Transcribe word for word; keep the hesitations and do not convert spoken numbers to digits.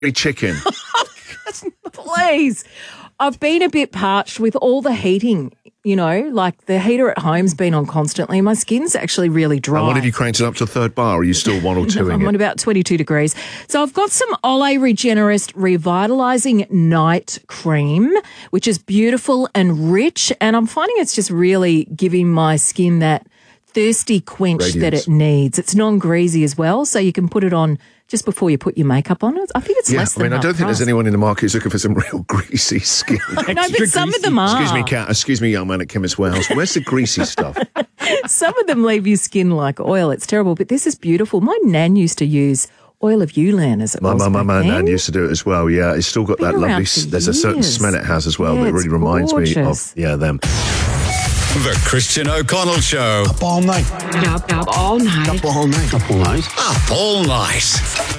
chicken. Please. I've been a bit parched with all the heating, you know, like the heater at home's been on constantly. My skin's actually really dry. And what have you cranked it up to a third bar? Or are you still one or two in I'm it? on about twenty-two degrees. So I've got some Olay Regenerist Revitalising Night Cream, which is beautiful and rich. And I'm finding it's just really giving my skin that thirsty quench Radiance. that it needs. It's non-greasy as well, so you can put it on just before you put your makeup on. I think it's Yeah, less I mean, than I don't half think there's price. anyone in the market who's looking for some real greasy skin. No, but some of them are. Excuse me, Kat. Excuse me, young man at Chemist Warehouse. Where's the greasy stuff? Some of them leave your skin like oil. It's terrible, but this is beautiful. My nan used to use oil of Ulan as it My was mum, my back nan then. used to do it as well. Yeah, it's still got Been that around lovely. for There's a certain years. smell it has as well Yeah, that it's really reminds me gorgeous. of yeah them. The Christian O'Connell Show. Up all night. Up, up all night. Up all night. Up all night. Up all night.